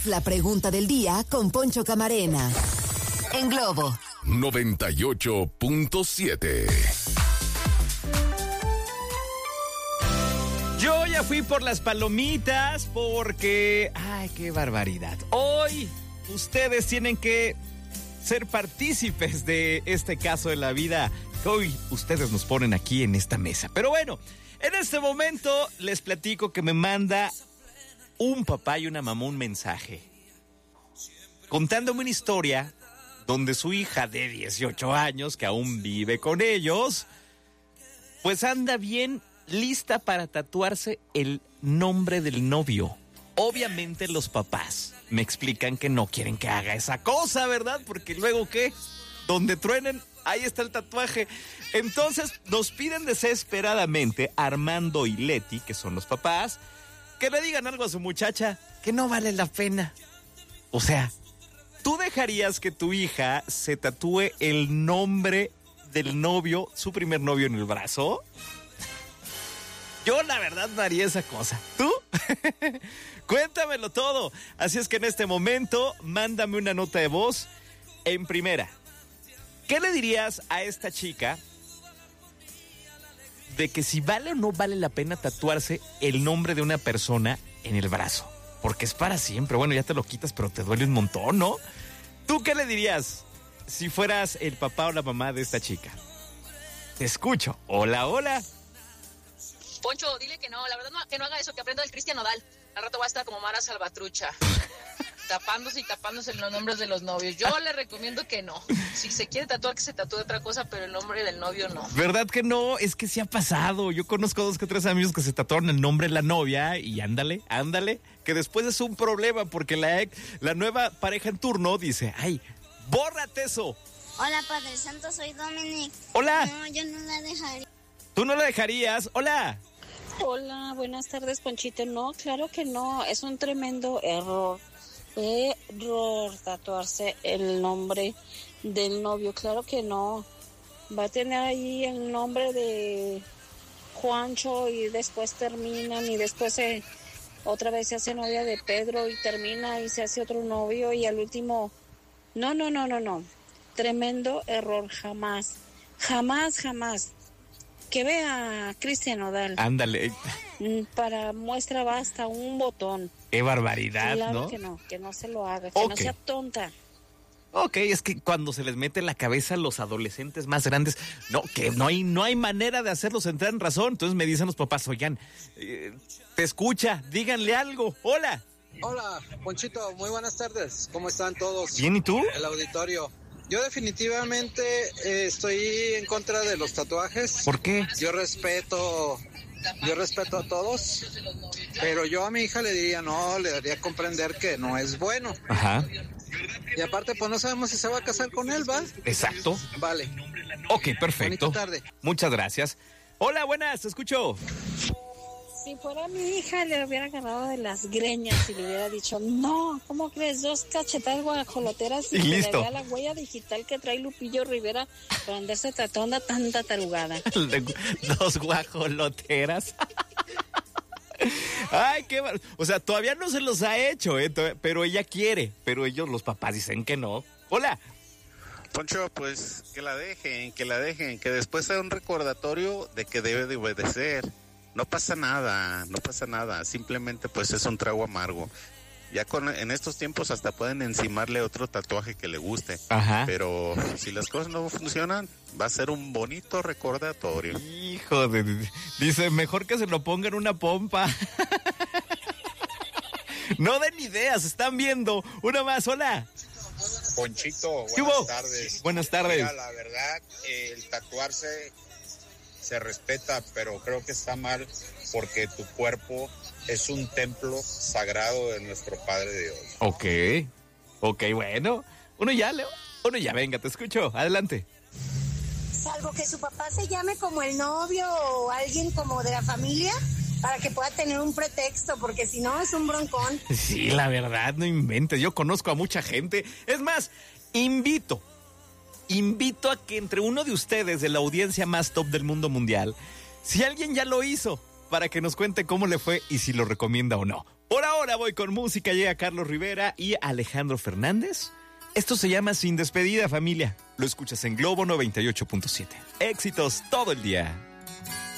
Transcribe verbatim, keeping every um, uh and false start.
La pregunta del día con Poncho Camarena. En Globo noventa y ocho punto siete. Yo ya fui por las palomitas porque... ¡Ay, qué barbaridad! Hoy ustedes tienen que ser partícipes de este caso de la vida que hoy ustedes nos ponen aquí en esta mesa. Pero bueno, en este momento les platico que me manda un papá y una mamá un mensaje contándome una historia donde su hija de dieciocho años, que aún vive con ellos, pues anda bien lista para tatuarse el nombre del novio. Obviamente los papás me explican que no quieren que haga esa cosa, ¿verdad? Porque luego, ¿qué? Donde truenen, ahí está el tatuaje. Entonces nos piden desesperadamente Armando y Leti, que son los papás, que le digan algo a su muchacha que no vale la pena. O sea, ¿tú dejarías que tu hija se tatúe el nombre del novio, su primer novio, en el brazo? Yo la verdad no haría esa cosa. ¿Tú? Cuéntamelo todo. Así es que en este momento, mándame una nota de voz en primera. ¿Qué le dirías a esta chica de que si vale o no vale la pena tatuarse el nombre de una persona en el brazo? Porque es para siempre. Bueno, ya te lo quitas, pero te duele un montón, ¿no? ¿Tú qué le dirías si fueras el papá o la mamá de esta chica? Te escucho. Hola, hola. Poncho, dile que no, la verdad no, que no haga eso, que aprenda del Cristian Nodal. Al rato va a estar como Mara Salvatrucha, tapándose y tapándose los nombres de los novios. Yo le recomiendo que no. Si se quiere tatuar, que se tatúe otra cosa, pero el nombre del novio no. ¿Verdad que no? Es que sí ha pasado. Yo conozco dos que tres amigos que se tatuaron el nombre de la novia y ándale, ándale, que después es un problema porque la, ex, la nueva pareja en turno dice, ay, bórrate eso. Hola, Padre Santo, soy Dominic. Hola. No, yo no la dejaría. ¿Tú no la dejarías? Hola. Hola, buenas tardes, Ponchito. No, claro que no, es un tremendo error. Error tatuarse el nombre del novio, claro que no. Va a tener ahí el nombre de Juancho y después terminan y después se, otra vez se hace novia de Pedro y termina y se hace otro novio y al último... No, no, no, no, no. Tremendo error, jamás. Jamás, jamás. Que vea Cristian Nodal. Ándale. Para muestra basta un botón. Qué barbaridad, claro ¿no? que no, que no se lo haga, que okay. no sea tonta. Ok, es que cuando se les mete en la cabeza a los adolescentes más grandes, no, que no hay, no hay manera de hacerlos entrar en razón. Entonces me dicen los papás, oigan, eh, te escucha, díganle algo. Hola. Hola, Ponchito, muy buenas tardes. ¿Cómo están todos? Bien, ¿y tú? El auditorio. Yo definitivamente eh, estoy en contra de los tatuajes. ¿Por qué? Yo respeto, yo respeto a todos, pero yo a mi hija le diría no, le daría a comprender que no es bueno. Ajá. Y aparte, pues no sabemos si se va a casar con él, ¿va? Exacto. Vale. Ok, perfecto. Bonita tarde. Muchas gracias. Hola, buenas, te escucho. Si fuera mi hija, le hubiera agarrado de las greñas y le hubiera dicho, no, ¿cómo crees? Dos cachetadas guajoloteras y, y que listo. le vea la huella digital que trae Lupillo Rivera para andarse tratando tanta tarugada. Dos guajoloteras. Ay, qué bar... O sea, todavía no se los ha hecho, ¿eh? Pero ella quiere, pero ellos, los papás, dicen que no. Hola. Poncho, pues que la dejen, que la dejen, que después sea un recordatorio de que debe de obedecer. No pasa nada, no pasa nada, simplemente pues es un trago amargo. Ya con, en estos tiempos hasta pueden encimarle otro tatuaje que le guste. Ajá. Pero si las cosas no funcionan, va a ser un bonito recordatorio. Hijo de... Dice, mejor que se lo pongan una pompa. No den ideas, están viendo. Una más, hola. Ponchito, buenas tardes. Buenas tardes. Mira, la verdad, eh, el tatuarse se respeta, pero creo que está mal porque tu cuerpo es un templo sagrado de nuestro Padre Dios. Ok, ok, bueno. Uno ya, Leo. Uno ya, venga, te escucho. Adelante. Salvo que su papá se llame como el novio o alguien como de la familia para que pueda tener un pretexto, porque si no es un broncón. Sí, la verdad, no inventes. Yo conozco a mucha gente. Es más, invito, invito a que entre uno de ustedes de la audiencia más top del mundo mundial, si alguien ya lo hizo, para que nos cuente cómo le fue y si lo recomienda o no. Por ahora voy con música, llega Carlos Rivera y Alejandro Fernández. Esto se llama Sin Despedida, familia. Lo escuchas en Globo noventa y ocho punto siete. Éxitos todo el día.